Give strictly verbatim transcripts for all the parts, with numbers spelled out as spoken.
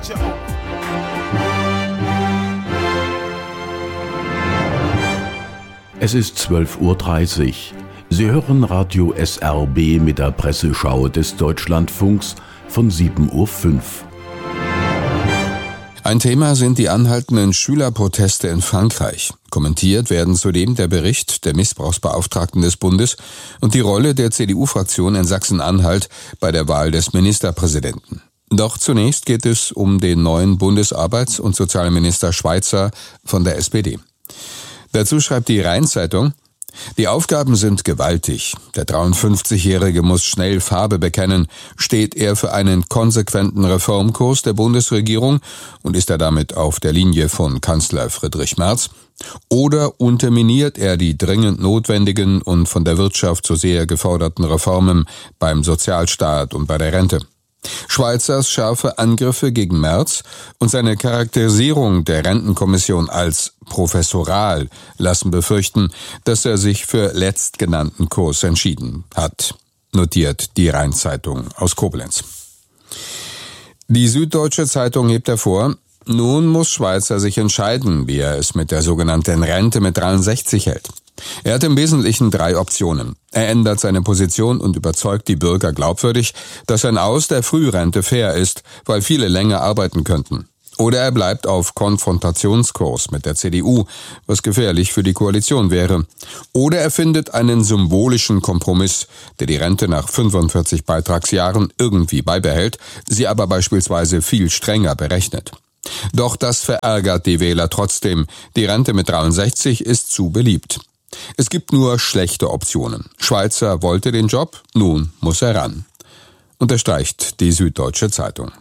you hope. Es ist zwölf Uhr dreißig. Sie hören Radio S R B mit der Presseschau des Deutschlandfunks von sieben Uhr fünf. Ein Thema sind die anhaltenden Schülerproteste in Frankreich. Kommentiert werden zudem der Bericht der Missbrauchsbeauftragten des Bundes und die Rolle der C D U-Fraktion in Sachsen-Anhalt bei der Wahl des Ministerpräsidenten. Doch zunächst geht es um den neuen Bundesarbeits- und Sozialminister Schweizer von der S P D. Dazu schreibt die Rhein-Zeitung: Die Aufgaben sind gewaltig. Der dreiundfünfzigjährige muss schnell Farbe bekennen. Steht er für einen konsequenten Reformkurs der Bundesregierung und ist er damit auf der Linie von Kanzler Friedrich Merz? Oder unterminiert er die dringend notwendigen und von der Wirtschaft so sehr geforderten Reformen beim Sozialstaat und bei der Rente? Schweizers scharfe Angriffe gegen Merz und seine Charakterisierung der Rentenkommission als professoral lassen befürchten, dass er sich für letztgenannten Kurs entschieden hat, notiert die Rhein-Zeitung aus Koblenz. Die Süddeutsche Zeitung hebt hervor: Nun muss Schweizer sich entscheiden, wie er es mit der sogenannten Rente mit dreiundsechzig hält. Er hat im Wesentlichen drei Optionen. Er ändert seine Position und überzeugt die Bürger glaubwürdig, dass ein Aus der Frührente fair ist, weil viele länger arbeiten könnten. Oder er bleibt auf Konfrontationskurs mit der C D U, was gefährlich für die Koalition wäre. Oder er findet einen symbolischen Kompromiss, der die Rente nach fünfundvierzig Beitragsjahren irgendwie beibehält, sie aber beispielsweise viel strenger berechnet. Doch das verärgert die Wähler trotzdem. Die Rente mit dreiundsechzig ist zu beliebt. Es gibt nur schlechte Optionen. Schweizer wollte den Job, nun muss er ran, unterstreicht die Süddeutsche Zeitung.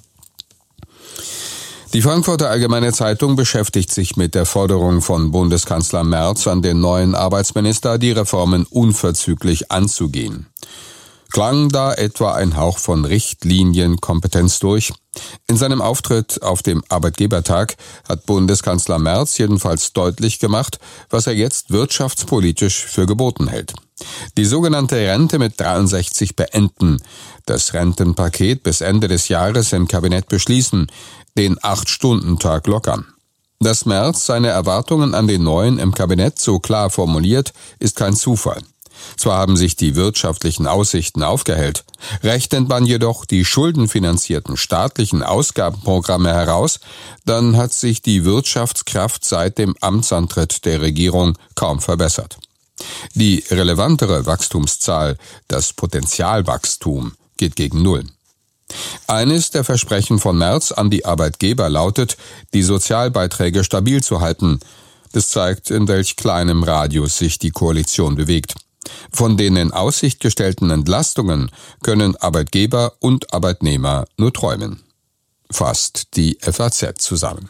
Die Frankfurter Allgemeine Zeitung beschäftigt sich mit der Forderung von Bundeskanzler Merz an den neuen Arbeitsminister, die Reformen unverzüglich anzugehen. Klang da etwa ein Hauch von Richtlinienkompetenz durch? In seinem Auftritt auf dem Arbeitgebertag hat Bundeskanzler Merz jedenfalls deutlich gemacht, was er jetzt wirtschaftspolitisch für geboten hält. Die sogenannte Rente mit dreiundsechzig beenden, das Rentenpaket bis Ende des Jahres im Kabinett beschließen, den Acht-Stunden-Tag lockern. Dass Merz seine Erwartungen an den Neuen im Kabinett so klar formuliert, ist kein Zufall. Zwar haben sich die wirtschaftlichen Aussichten aufgehellt, rechnet man jedoch die schuldenfinanzierten staatlichen Ausgabenprogramme heraus, dann hat sich die Wirtschaftskraft seit dem Amtsantritt der Regierung kaum verbessert. Die relevantere Wachstumszahl, das Potenzialwachstum, geht gegen Null. Eines der Versprechen von Merz an die Arbeitgeber lautet, die Sozialbeiträge stabil zu halten. Das zeigt, in welch kleinem Radius sich die Koalition bewegt. Von den in Aussicht gestellten Entlastungen können Arbeitgeber und Arbeitnehmer nur träumen. Fasst die F A Z zusammen.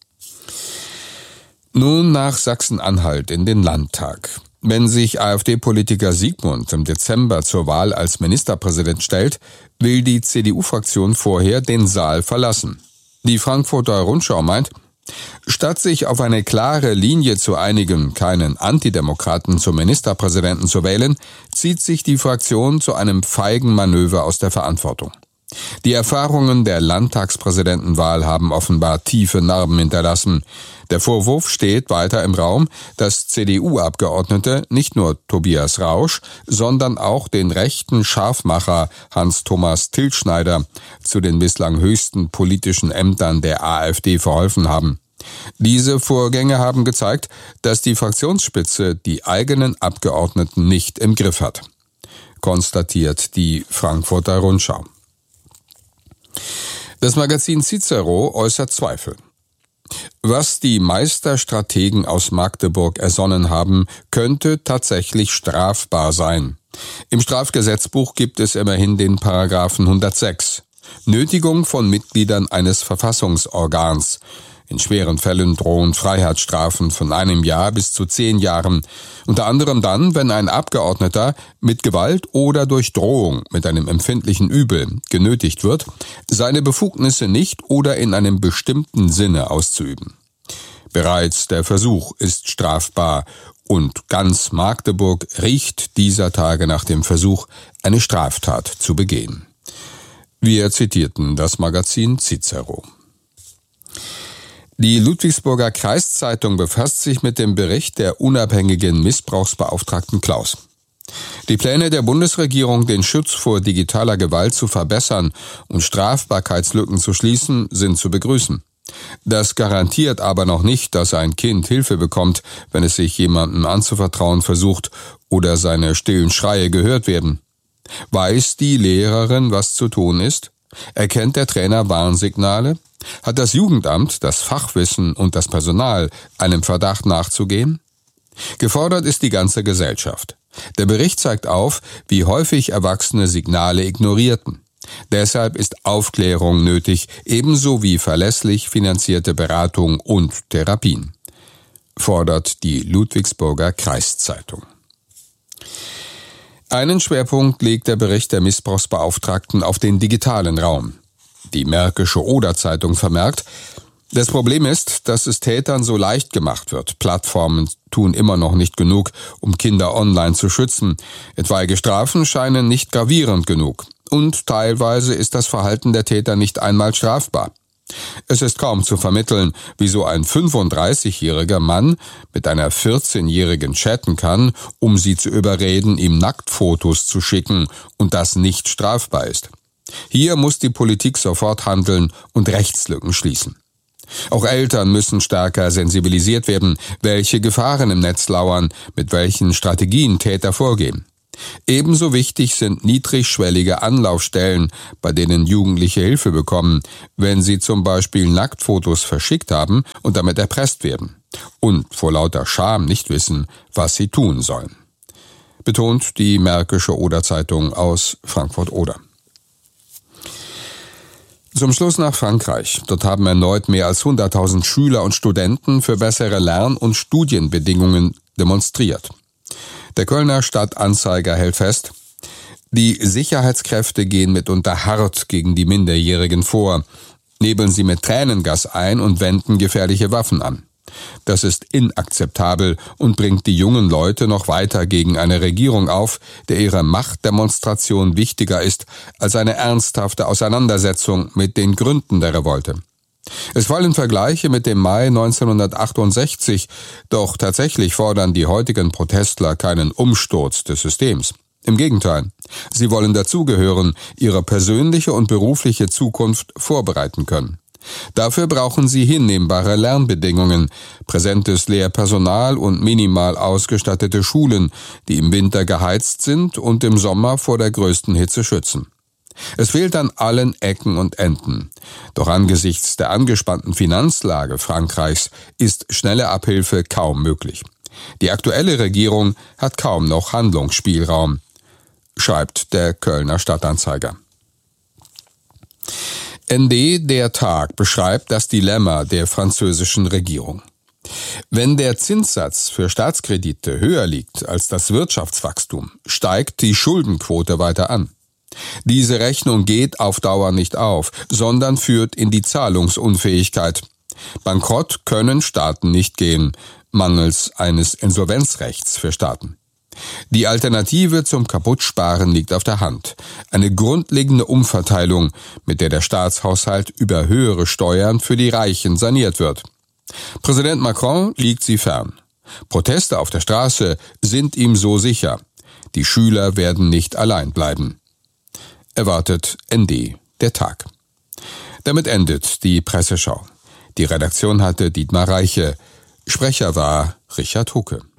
Nun nach Sachsen-Anhalt in den Landtag. Wenn sich AfD-Politiker Siegmund im Dezember zur Wahl als Ministerpräsident stellt, will die C D U-Fraktion vorher den Saal verlassen. Die Frankfurter Rundschau meint, statt sich auf eine klare Linie zu einigen, keinen Antidemokraten zum Ministerpräsidenten zu wählen, zieht sich die Fraktion zu einem feigen Manöver aus der Verantwortung. Die Erfahrungen der Landtagspräsidentenwahl haben offenbar tiefe Narben hinterlassen. Der Vorwurf steht weiter im Raum, dass C D U-Abgeordnete nicht nur Tobias Rausch, sondern auch den rechten Scharfmacher Hans-Thomas Tilschneider zu den bislang höchsten politischen Ämtern der AfD verholfen haben. Diese Vorgänge haben gezeigt, dass die Fraktionsspitze die eigenen Abgeordneten nicht im Griff hat, konstatiert die Frankfurter Rundschau. Das Magazin Cicero äußert Zweifel. Was die Meisterstrategen aus Magdeburg ersonnen haben, könnte tatsächlich strafbar sein. Im Strafgesetzbuch gibt es immerhin den Paragraphen hundertsechs. Nötigung von Mitgliedern eines Verfassungsorgans. In schweren Fällen drohen Freiheitsstrafen von einem Jahr bis zu zehn Jahren. Unter anderem dann, wenn ein Abgeordneter mit Gewalt oder durch Drohung mit einem empfindlichen Übel genötigt wird, seine Befugnisse nicht oder in einem bestimmten Sinne auszuüben. Bereits der Versuch ist strafbar und ganz Magdeburg riecht dieser Tage nach dem Versuch, eine Straftat zu begehen. Wir zitierten das Magazin Cicero. Die Ludwigsburger Kreiszeitung befasst sich mit dem Bericht der unabhängigen Missbrauchsbeauftragten Klaus. Die Pläne der Bundesregierung, den Schutz vor digitaler Gewalt zu verbessern und Strafbarkeitslücken zu schließen, sind zu begrüßen. Das garantiert aber noch nicht, dass ein Kind Hilfe bekommt, wenn es sich jemandem anzuvertrauen versucht oder seine stillen Schreie gehört werden. Weiß die Lehrerin, was zu tun ist? Erkennt der Trainer Warnsignale? Hat das Jugendamt das Fachwissen und das Personal, einem Verdacht nachzugehen? Gefordert ist die ganze Gesellschaft. Der Bericht zeigt auf, wie häufig Erwachsene Signale ignorierten. Deshalb ist Aufklärung nötig, ebenso wie verlässlich finanzierte Beratung und Therapien, fordert die Ludwigsburger Kreiszeitung. Einen Schwerpunkt legt der Bericht der Missbrauchsbeauftragten auf den digitalen Raum. Die Märkische Oder-Zeitung vermerkt, das Problem ist, dass es Tätern so leicht gemacht wird. Plattformen tun immer noch nicht genug, um Kinder online zu schützen. Etwaige Strafen scheinen nicht gravierend genug. Und teilweise ist das Verhalten der Täter nicht einmal strafbar. Es ist kaum zu vermitteln, wieso ein fünfunddreißigjähriger Mann mit einer vierzehnjährigen chatten kann, um sie zu überreden, ihm Nacktfotos zu schicken und das nicht strafbar ist. Hier muss die Politik sofort handeln und Rechtslücken schließen. Auch Eltern müssen stärker sensibilisiert werden, welche Gefahren im Netz lauern, mit welchen Strategien Täter vorgehen. Ebenso wichtig sind niedrigschwellige Anlaufstellen, bei denen Jugendliche Hilfe bekommen, wenn sie zum Beispiel Nacktfotos verschickt haben und damit erpresst werden und vor lauter Scham nicht wissen, was sie tun sollen, betont die Märkische Oder-Zeitung aus Frankfurt-Oder. Zum Schluss nach Frankreich. Dort haben erneut mehr als hunderttausend Schüler und Studenten für bessere Lern- und Studienbedingungen demonstriert. Der Kölner Stadtanzeiger hält fest, die Sicherheitskräfte gehen mitunter hart gegen die Minderjährigen vor, nebeln sie mit Tränengas ein und wenden gefährliche Waffen an. Das ist inakzeptabel und bringt die jungen Leute noch weiter gegen eine Regierung auf, der ihre Machtdemonstration wichtiger ist als eine ernsthafte Auseinandersetzung mit den Gründen der Revolte. Es fallen Vergleiche mit dem Mai neunzehnhundertachtundsechzig, doch tatsächlich fordern die heutigen Protestler keinen Umsturz des Systems. Im Gegenteil, sie wollen dazugehören, ihre persönliche und berufliche Zukunft vorbereiten können. Dafür brauchen sie hinnehmbare Lernbedingungen, präsentes Lehrpersonal und minimal ausgestattete Schulen, die im Winter geheizt sind und im Sommer vor der größten Hitze schützen. Es fehlt an allen Ecken und Enden. Doch angesichts der angespannten Finanzlage Frankreichs ist schnelle Abhilfe kaum möglich. Die aktuelle Regierung hat kaum noch Handlungsspielraum, schreibt der Kölner Stadtanzeiger. N D Der Tag beschreibt das Dilemma der französischen Regierung. Wenn der Zinssatz für Staatskredite höher liegt als das Wirtschaftswachstum, steigt die Schuldenquote weiter an. Diese Rechnung geht auf Dauer nicht auf, sondern führt in die Zahlungsunfähigkeit. Bankrott können Staaten nicht gehen, mangels eines Insolvenzrechts für Staaten. Die Alternative zum Kaputtsparen liegt auf der Hand. Eine grundlegende Umverteilung, mit der der Staatshaushalt über höhere Steuern für die Reichen saniert wird. Präsident Macron liegt sie fern. Proteste auf der Straße sind ihm so sicher. Die Schüler werden nicht allein bleiben, erwartet N D Der Tag. Damit endet die Presseschau. Die Redaktion hatte Dietmar Reiche. Sprecher war Richard Hucke.